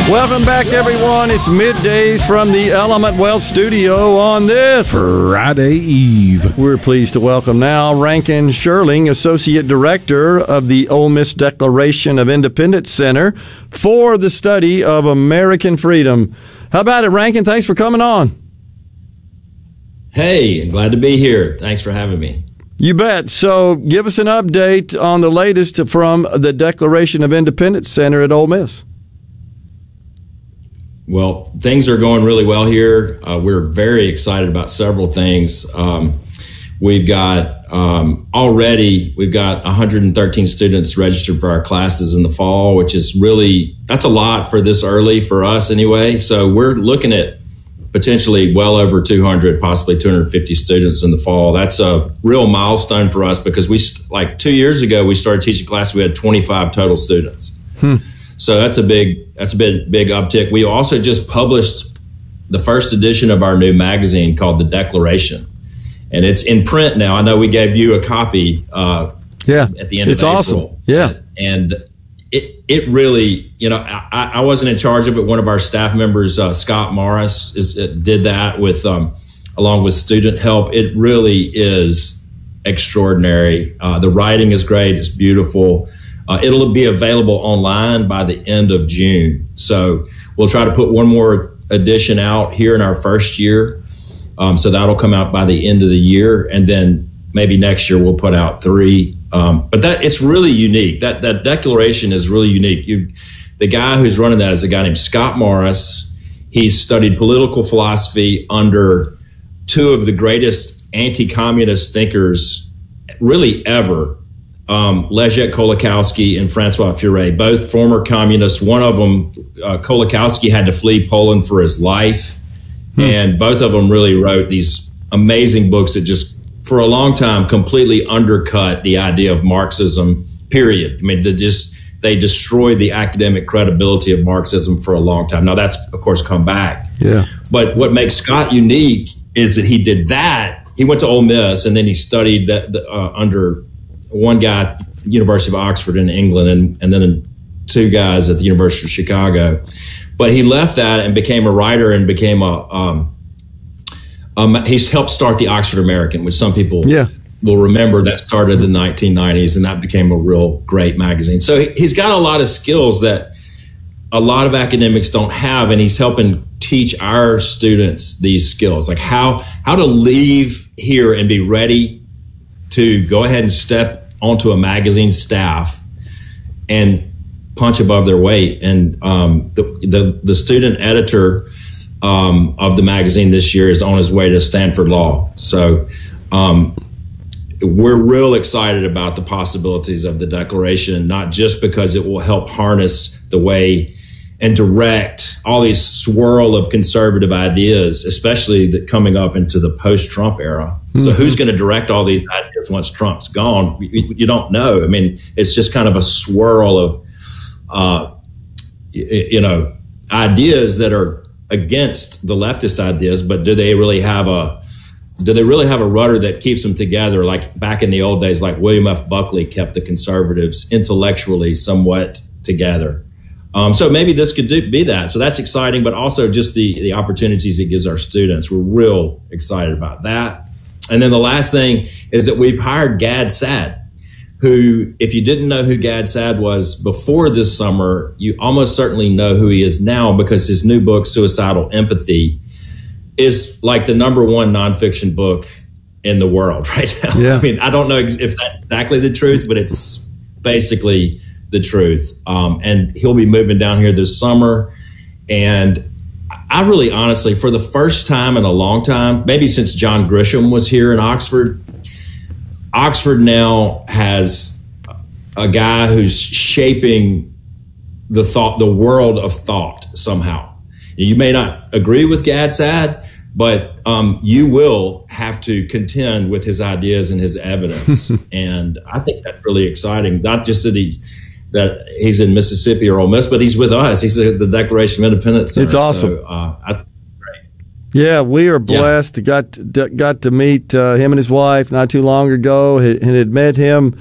Welcome back, everyone. It's middays from the Element Wealth Studio on this Friday Eve. We're pleased to welcome now Rankin Sherling, Associate Director of the Ole Miss Declaration of Independence Center for the Study of American Freedom. How about it, Rankin? Thanks for coming on. Hey, glad to be here. Thanks for having me. You bet. So give us an update on the latest from the Declaration of Independence Center at Ole Miss. Well, things are going really well here. We're very excited about several things. We've got 113 students registered for our classes in the fall, which is that's a lot for this early for us anyway. So we're looking at potentially well over 200, possibly 250 students in the fall. That's a real milestone for us because 2 years ago, we started teaching class. We had 25 total students. So that's a big uptick. We also just published the first edition of our new magazine called The Declaration, and it's in print now. I know we gave you a copy at the end of April. It's awesome. Yeah. And it really, I wasn't in charge of it. One of our staff members, Scott Morris, did that with along with student help. It really is extraordinary. The writing is great. It's beautiful. It'll be available online by the end of June. So we'll try to put one more edition out here in our first year. So that'll come out by the end of the year. And then maybe next year we'll put out 3. But it's really unique. That declaration is really unique. The guy who's running that is a guy named Scott Morris. He's studied political philosophy under 2 of the greatest anti-communist thinkers really ever. Leszek Kolakowski and Francois Furet, both former communists. One of them, Kolakowski, had to flee Poland for his life. And both of them really wrote these amazing books that just, for a long time, completely undercut the idea of Marxism, period. I mean, they destroyed the academic credibility of Marxism for a long time. Now, that's, of course, come back. Yeah. But what makes Scott unique is that he did that. He went to Ole Miss, and then he studied under one guy at the University of Oxford in England and then 2 guys at the University of Chicago. But he left that and became a writer and became he's helped start the Oxford American, which some people will remember. That started in the 1990s, and that became a real great magazine. So he's got a lot of skills that a lot of academics don't have, and he's helping teach our students these skills, like how to leave here and be ready to go ahead and step onto a magazine staff and punch above their weight. And the student editor of the magazine this year is on his way to Stanford Law. So we're real excited about the possibilities of the Declaration, not just because it will help harness the way and direct all these swirl of conservative ideas, especially coming up into the post-Trump era. So who's going to direct all these ideas once Trump's gone? You don't know. I mean, it's just kind of a swirl of, ideas that are against the leftist ideas, but do they really have a rudder that keeps them together, like back in the old days, like William F. Buckley kept the conservatives intellectually somewhat together? So maybe this could be that. So that's exciting, but also just the opportunities it gives our students. We're real excited about that. And then the last thing is that we've hired Gad Saad, who, if you didn't know who Gad Saad was before this summer, you almost certainly know who he is now, because his new book, Suicidal Empathy, is like the #1 nonfiction book in the world right now. Yeah. I mean, I don't know if that's exactly the truth, but it's basically the truth. And he'll be moving down here this summer. And I really, honestly, for the first time in a long time, maybe since John Grisham was here in Oxford, Oxford now has a guy who's shaping the world of thought somehow. You may not agree with Gad Saad, but you will have to contend with his ideas and his evidence. And I think that's really exciting. Not just that he's in Mississippi or Ole Miss, but he's with us. He's at the Declaration of Independence Center. It's awesome. So, great. Yeah, we are blessed. Got to meet him and his wife not too long ago, and had met him.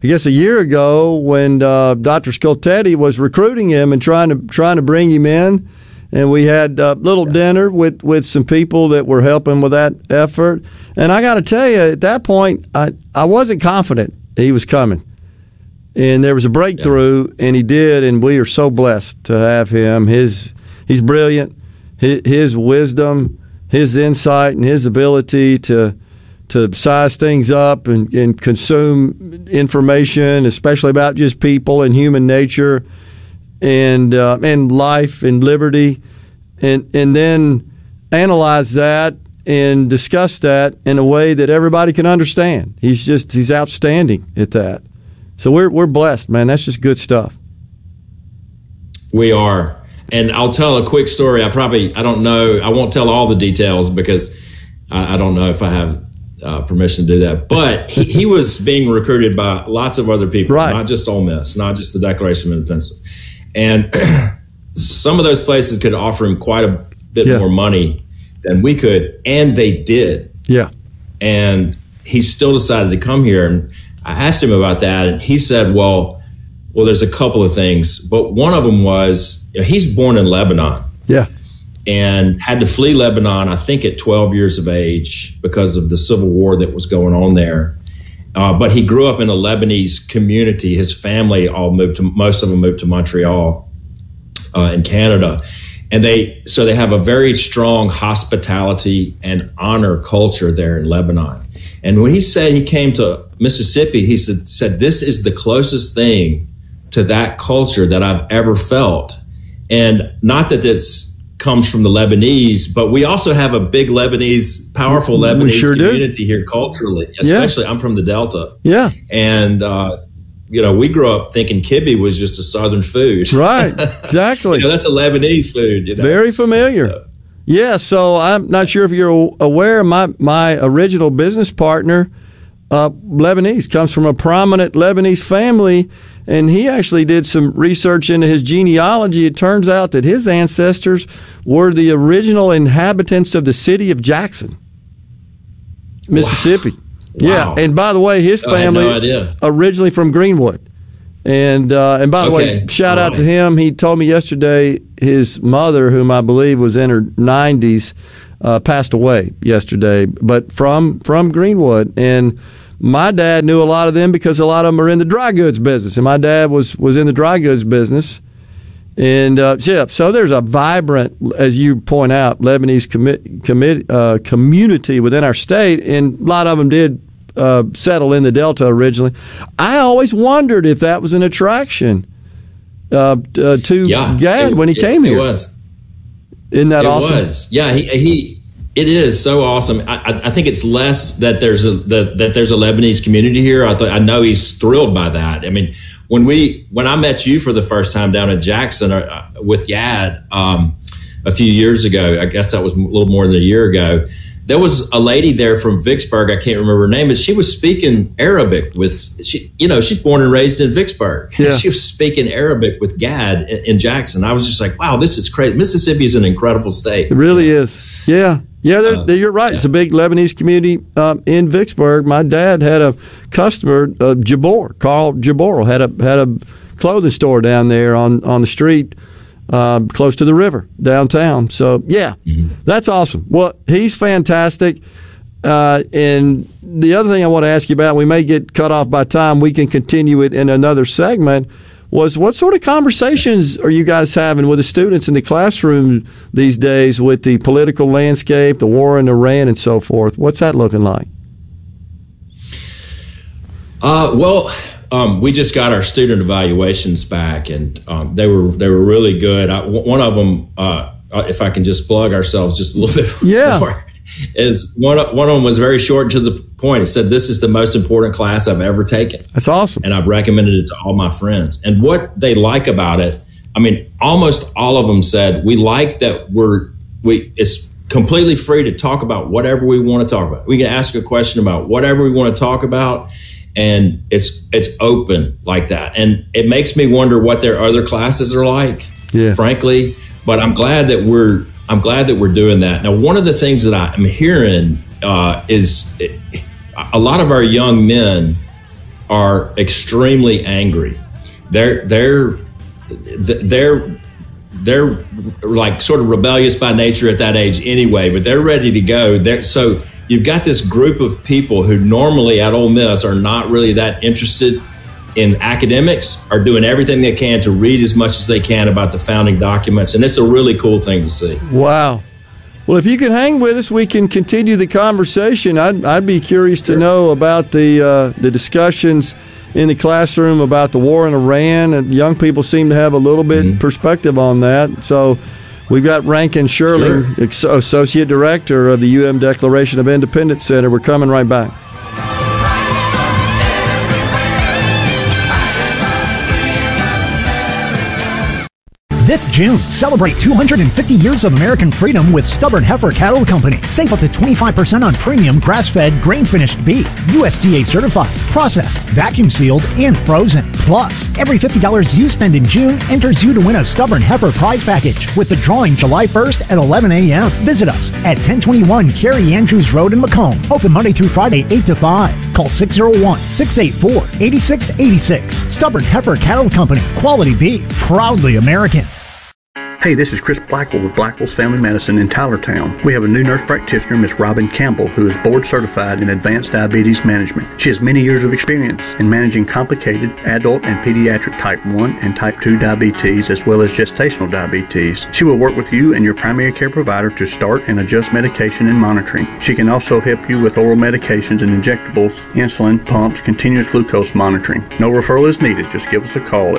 I guess a year ago when Dr. Scoltetti was recruiting him and trying to bring him in, and we had a little dinner with some people that were helping with that effort. And I got to tell you, at that point, I wasn't confident he was coming. And there was a breakthrough, and he did, and we are so blessed to have him. He's brilliant. His wisdom, his insight, and his ability to size things up and consume information, especially about just people and human nature and life and liberty, and then analyze that and discuss that in a way that everybody can understand. He's outstanding at that. So we're blessed, man. That's just good stuff. We are. And I'll tell a quick story. I don't know. I won't tell all the details because I don't know if I have permission to do that. But he was being recruited by lots of other people, right. Not just Ole Miss, not just the Declaration of Independence. And some of those places could offer him quite a bit more money than we could, and they did. Yeah. And he still decided to come here. And I asked him about that, and he said, well, there's a couple of things, but one of them was, he's born in Lebanon. Yeah. And had to flee Lebanon, I think, at 12 years of age because of the civil war that was going on there. But he grew up in a Lebanese community. His family most of them moved to Montreal in Canada. And they have a very strong hospitality and honor culture there in Lebanon. And when he said he came to Mississippi, he said, this is the closest thing to that culture that I've ever felt. And not that this comes from the Lebanese, but we also have a big powerful Lebanese community here culturally, especially I'm from the Delta. Yeah. And, we grew up thinking kibbe was just a Southern food. Right. Exactly. That's a Lebanese food. Very familiar. Yeah. So I'm not sure if you're aware, my original business partner, Lebanese, comes from a prominent Lebanese family, and he actually did some research into his genealogy. It turns out that his ancestors were the original inhabitants of the city of Jackson, Mississippi. Wow. Yeah, and by the way, his family originally from Greenwood. And by the way, shout out to him. He told me yesterday his mother, whom I believe was in her 90s, passed away yesterday, but from Greenwood. And my dad knew a lot of them because a lot of them are in the dry goods business, and my dad was in the dry goods business. And so there's a vibrant, as you point out, Lebanese community within our state, and a lot of them did settle in the Delta originally. I always wondered if that was an attraction to Gad when he came here. It was. Isn't that awesome? It was. Yeah, it is so awesome. I think it's less that there's a Lebanese community here. I know he's thrilled by that. I mean, when I met you for the first time down in Jackson with Gad a few years ago, I guess that was a little more than a year ago. There was a lady there from Vicksburg. I can't remember her name, but she was speaking Arabic she's born and raised in Vicksburg. Yeah. She was speaking Arabic with Gad in Jackson. I was just like, wow, this is crazy. Mississippi is an incredible state. It really is. Yeah. Yeah, you're right. Yeah. It's a big Lebanese community in Vicksburg. My dad had a customer, Jabor, Carl Jabor, had a clothing store down there on the street. Close to the river downtown. So, That's awesome. Well, he's fantastic. And the other thing I want to ask you about, we may get cut off by time, we can continue it in another segment, was what sort of conversations are you guys having with the students in the classroom these days with the political landscape, the war in Iran, and so forth? What's that looking like? We just got our student evaluations back, and they were really good. One of them, if I can just plug ourselves just a little bit more, is one of them was very short and to the point. It said, "This is the most important class I've ever taken." That's awesome, and I've recommended it to all my friends. And what they like about it, I mean, almost all of them said, "We like that it's completely free to talk about whatever we want to talk about. We can ask a question about whatever we want to talk about." And it's open like that. And it makes me wonder what their other classes are like, frankly. But I'm glad that we're doing that. Now, one of the things that I'm hearing is a lot of our young men are extremely angry. They're like sort of rebellious by nature at that age anyway, but they're ready to go. So you've got this group of people who normally at Ole Miss are not really that interested in academics, are doing everything they can to read as much as they can about the founding documents, and it's a really cool thing to see. Wow. Well, if you can hang with us, we can continue the conversation. I'd be curious to know about the discussions in the classroom about the war in Iran, and young people seem to have a little bit perspective on that. So we've got Rankin Sherling, Associate Director of the UM Declaration of Independence Center. We're coming right back. This June, celebrate 250 years of American freedom with Stubborn Heifer Cattle Company. Save up to 25% on premium grass-fed, grain-finished beef, USDA certified, processed, vacuum-sealed, and frozen. Plus, every $50 you spend in June enters you to win a Stubborn Heifer prize package with the drawing July 1st at 11 a.m. Visit us at 1021 Carrie Andrews Road in Macomb. Open Monday through Friday, 8 to 5. Call 601-684-8686. Stubborn Heifer Cattle Company. Quality beef. Proudly American. Hey, this is Chris Blackwell with Blackwell's Family Medicine in Tylertown. We have a new nurse practitioner, Miss Robin Campbell, who is board certified in advanced diabetes management. She has many years of experience in managing complicated adult and pediatric type 1 and type 2 diabetes, as well as gestational diabetes. She will work with you and your primary care provider to start and adjust medication and monitoring. She can also help you with oral medications and injectables, insulin, pumps, continuous glucose monitoring. No referral is needed. Just give us a call at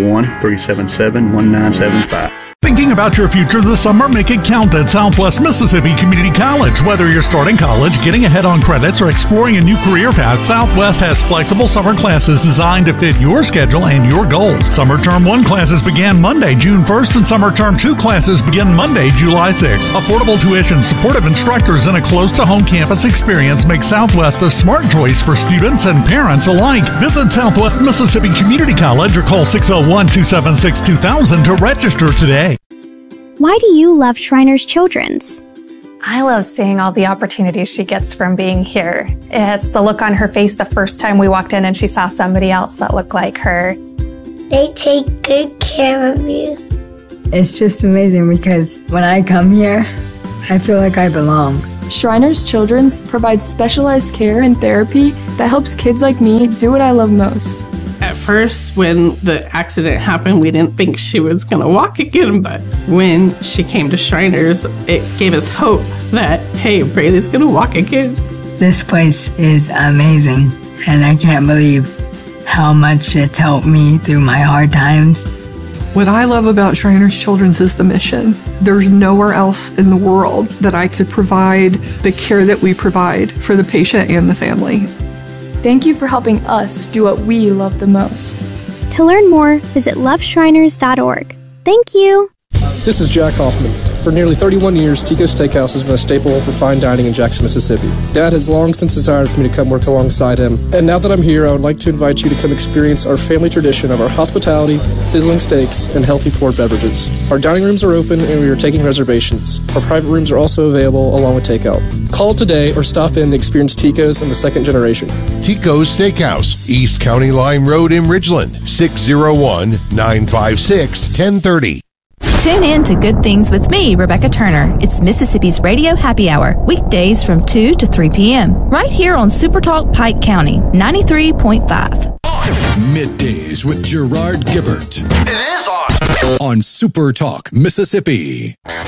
601-377-1975. Thinking about your future this summer? Make it count at Southwest Mississippi Community College. Whether you're starting college, getting ahead on credits, or exploring a new career path, Southwest has flexible summer classes designed to fit your schedule and your goals. Summer Term 1 classes began Monday, June 1st, and Summer Term 2 classes begin Monday, July 6th. Affordable tuition, supportive instructors, and a close-to-home campus experience make Southwest a smart choice for students and parents alike. Visit Southwest Mississippi Community College or call 601-276-2000 to register today. Why do you love Shriners Children's? I love seeing all the opportunities she gets from being here. It's the look on her face the first time we walked in and she saw somebody else that looked like her. They take good care of you. It's just amazing because when I come here, I feel like I belong. Shriners Children's provides specialized care and therapy that helps kids like me do what I love most. At first, when the accident happened, we didn't think she was going to walk again, but when she came to Shriners, it gave us hope that, hey, Braylee's going to walk again. This place is amazing, and I can't believe how much it's helped me through my hard times. What I love about Shriners Children's is the mission. There's nowhere else in the world that I could provide the care that we provide for the patient and the family. Thank you for helping us do what we love the most. To learn more, visit loveshriners.org. Thank you. This is Jack Hoffman. For nearly 31 years, Tico's Steakhouse has been a staple for fine dining in Jackson, Mississippi. Dad has long since desired for me to come work alongside him. And now that I'm here, I would like to invite you to come experience our family tradition of our hospitality, sizzling steaks, and healthy poured beverages. Our dining rooms are open and we are taking reservations. Our private rooms are also available along with takeout. Call today or stop in to experience Tico's in the second generation. Tico's Steakhouse, East County Line Road in Ridgeland, 601-956-1030. Tune in to Good Things with me, Rebecca Turner. It's Mississippi's Radio Happy Hour, weekdays from 2 to 3 p.m. right here on Super Talk Pike County, 93.5. Middays with Gerard Gibbert. It is on Super Talk Mississippi.